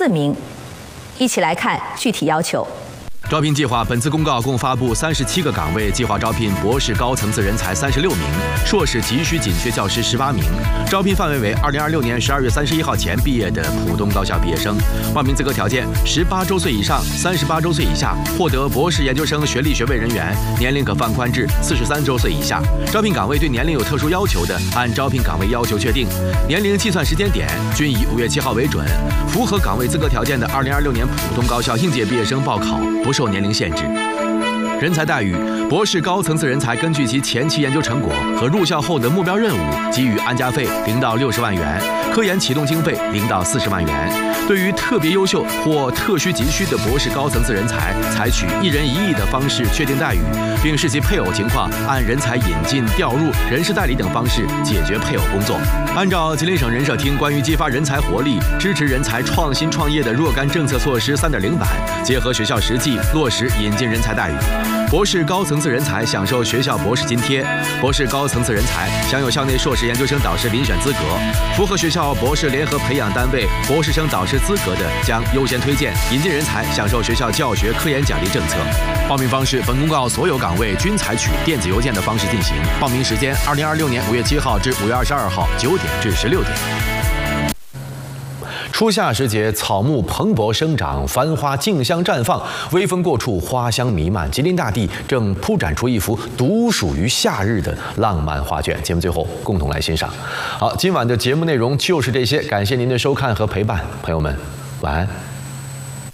4名。一起来看具体要求。 招聘计划本次公告共发布37个岗位，计划招聘博士高层次人才36名，硕士急需紧缺教师18名。招聘范围为2026年12月31号前毕业的普通高校毕业生。报名资格条件：18周岁以上，38周岁以下，获得博士研究生学历学位人员，年龄可放宽至43周岁以下。招聘岗位对年龄有特殊要求的，按招聘岗位要求确定。年龄计算时间点均以5月7号为准。符合岗位资格条件的2026年普通高校应届毕业生报考不受年龄限制。人才待遇：博士高层次人才根据其前期研究成果和入校后的目标任务，给予安家费0到60万元，科研启动经费0到40万元。对于特别优秀或特需急需的博士高层次人才，采取1人1亿的方式确定待遇，并视其配偶情况，按人才引进、调入、人事代理等方式解决配偶工作。按照吉林省人社厅关于激发人才活力、支持人才创新创业的若干政策措施3.0版，结合学校实际落实引进人才待遇。博士高层次人才享受学校博士津贴，博士高层次人才享有校内硕士研究生导师遴选资格，符合学校博士联合培养单位博士生导师资格的，将优先推荐；引进人才享受学校教学科研奖励政策。报名方式：本公告所有岗位均采取电子邮件的方式进行。报名时间：2026年5月7号至5月22号9点至16点。 初夏时节，草木蓬勃生长，繁花竞相绽放，微风过处，花香弥漫。吉林大地正铺展出一幅独属于夏日的浪漫画卷。节目最后，共同来欣赏。好，今晚的节目内容就是这些，感谢您的收看和陪伴，朋友们，晚安。